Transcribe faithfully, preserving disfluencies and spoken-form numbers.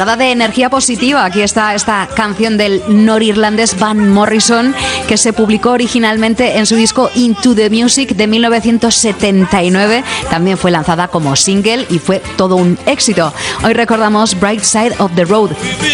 cargada de energía positiva. Aquí está esta canción del norirlandés Van Morrison, que se publicó originalmente en su disco Into the Music de mil novecientos setenta y nueve. También fue lanzada como single y fue todo un éxito. Hoy recordamos Bright Side of the Road.